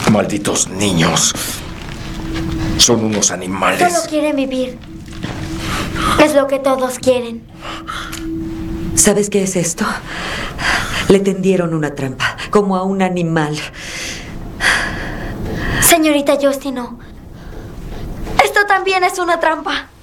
Malditos niños. Son unos animales. Solo quieren vivir. Es lo que todos quieren. ¿Sabes qué es esto? Le tendieron una trampa, como a un animal. Señorita Justino, esto también es una trampa.